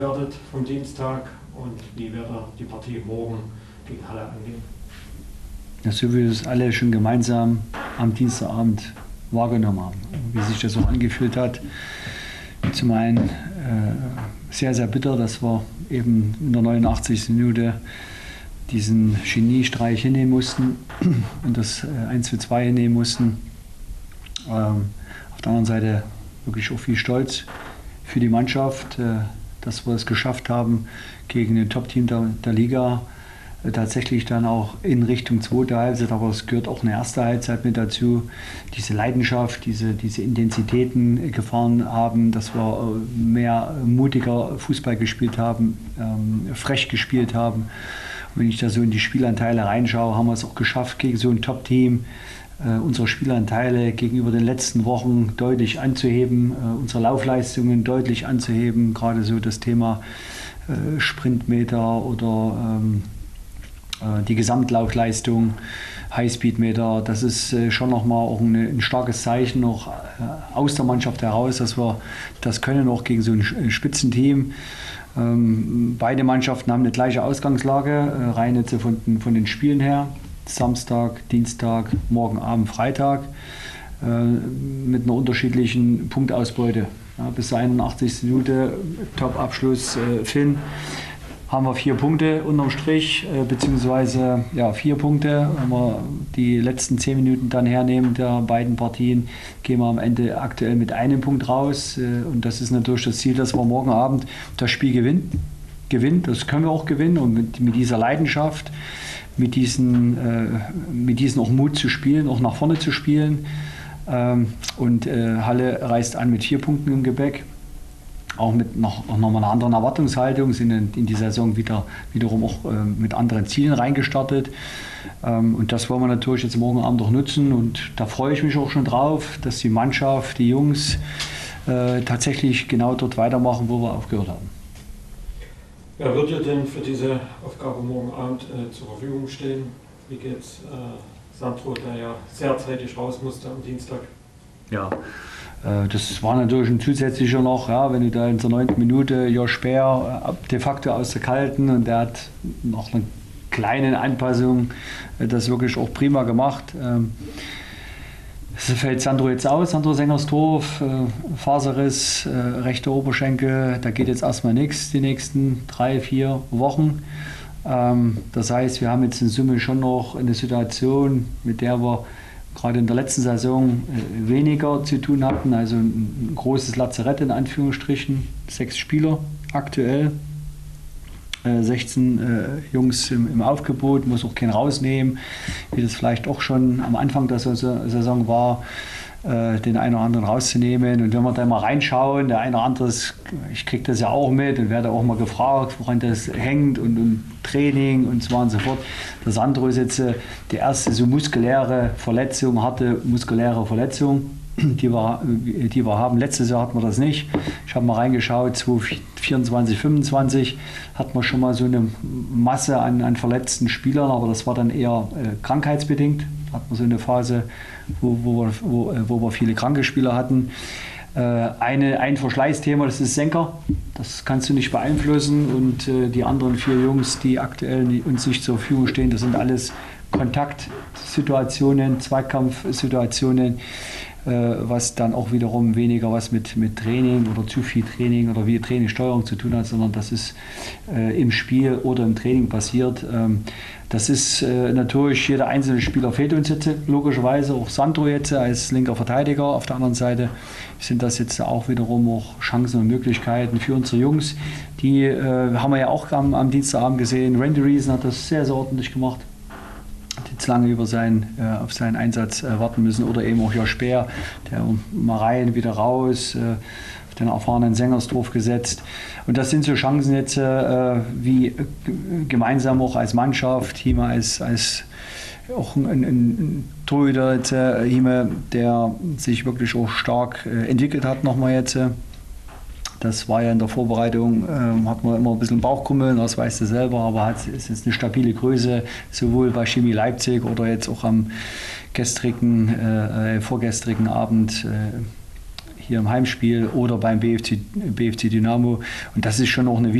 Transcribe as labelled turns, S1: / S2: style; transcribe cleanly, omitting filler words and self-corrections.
S1: Werdet vom Dienstag und wie wird die Partie morgen gegen Halle angehen?
S2: Ja, so wie wir es alle schon gemeinsam am Dienstagabend wahrgenommen haben, wie sich das auch angefühlt hat. Zum einen sehr, sehr bitter, dass wir eben in der 89. Minute diesen Geniestreich hinnehmen mussten und das 1:2 hinnehmen mussten. Auf der anderen Seite wirklich auch viel Stolz für die Mannschaft, dass wir es geschafft haben, gegen ein Top-Team der Liga tatsächlich dann auch in Richtung zweite Halbzeit, aber es gehört auch eine erste Halbzeit mit dazu, diese Leidenschaft, diese Intensitäten gefahren haben, dass wir mehr mutiger Fußball gespielt haben, frech gespielt haben. Und wenn ich da so in die Spielanteile reinschaue, haben wir es auch geschafft, gegen so ein Top-Team unsere Spielanteile gegenüber den letzten Wochen deutlich anzuheben, unsere Laufleistungen deutlich anzuheben, gerade so das Thema Sprintmeter oder die Gesamtlaufleistung, Highspeedmeter, das ist schon nochmal auch ein starkes Zeichen noch aus der Mannschaft heraus, dass wir das können, auch gegen so ein Spitzenteam. Beide Mannschaften haben eine gleiche Ausgangslage, rein jetzt von den Spielen her. Samstag, Dienstag, morgen Abend, Freitag mit einer unterschiedlichen Punktausbeute. Ja, bis zur 81. Minute, Top-Abschluss Finn, haben wir 4 Punkte unterm Strich, beziehungsweise 4 Punkte. Wenn wir die letzten 10 Minuten dann hernehmen der beiden Partien, gehen wir am Ende aktuell mit 1 Punkt raus. Und das ist natürlich das Ziel, dass wir morgen Abend das Spiel gewinnen. Das können wir auch gewinnen und mit dieser Leidenschaft, mit diesen auch Mut zu spielen, auch nach vorne zu spielen. Und Halle reist an mit 4 Punkten im Gepäck, auch mit noch mal einer anderen Erwartungshaltung, sind in die Saison wiederum auch mit anderen Zielen reingestartet. Und das wollen wir natürlich jetzt morgen Abend auch nutzen und da freue ich mich auch schon drauf, dass die Mannschaft, die Jungs tatsächlich genau dort weitermachen, wo wir aufgehört haben.
S1: Wer wird dir denn für diese Aufgabe morgen Abend zur Verfügung stehen? Wie geht's Sandro, der ja sehr zeitig raus musste am Dienstag?
S2: Ja, das war natürlich ein zusätzlicher noch, ja, wenn du da in der 9. Minute Josh Bär de facto aus der Kalten und der hat noch eine kleine Anpassung, das wirklich auch prima gemacht. Es fällt Sandro jetzt aus, Sandro Sengersdorf, Faserriss, rechter Oberschenkel, da geht jetzt erstmal nichts die nächsten 3-4 Wochen. Das heißt, wir haben jetzt in Summe schon noch eine Situation, mit der wir gerade in der letzten Saison weniger zu tun hatten, also ein großes Lazarett in Anführungsstrichen, 6 Spieler aktuell. 16 Jungs im Aufgebot, muss auch keinen rausnehmen, wie das vielleicht auch schon am Anfang der Saison war, den einen oder anderen rauszunehmen. Und wenn wir da mal reinschauen, der eine oder andere, ich kriege das ja auch mit und werde auch mal gefragt, woran das hängt und Training und so weiter und so fort. Der Sandro ist jetzt die erste so harte muskuläre Verletzung, die wir haben. Letztes Jahr hatten wir das nicht. Ich habe mal reingeschaut, 2024, 2025 hatten wir schon mal so eine Masse an verletzten Spielern, aber das war dann eher krankheitsbedingt. Hatten wir so eine Phase, wo wir viele kranke Spieler hatten. Ein Verschleißthema, das ist Senker. Das kannst du nicht beeinflussen. Und die anderen 4 Jungs, die aktuell uns nicht zur Verfügung stehen, das sind alles Kontaktsituationen, Zweikampfsituationen, was dann auch wiederum weniger was mit Training oder zu viel Training oder wie Trainingssteuerung zu tun hat, sondern das ist im Spiel oder im Training passiert. Das ist natürlich, jeder einzelne Spieler fehlt uns jetzt logischerweise, auch Sandro jetzt als linker Verteidiger. Auf der anderen Seite sind das jetzt auch wiederum auch Chancen und Möglichkeiten für unsere Jungs. Die haben wir ja auch am Dienstagabend gesehen. Randy Reason hat das sehr, sehr ordentlich gemacht. Jetzt lange auf seinen Einsatz warten müssen, oder eben auch Josh Bär, der mal rein, wieder raus, auf den erfahrenen Sengersdorf gesetzt. Und das sind so Chancen jetzt, wie gemeinsam auch als Mannschaft, Hime als auch ein Torhüter, Hime, der sich wirklich auch stark entwickelt hat, nochmal jetzt. Das war ja in der Vorbereitung, hat man immer ein bisschen Bauchkrummeln, das weißt du selber, aber ist jetzt eine stabile Größe, sowohl bei Chemie Leipzig oder jetzt auch am vorgestrigen Abend hier im Heimspiel oder beim BFC Dynamo. Und das ist schon auch eine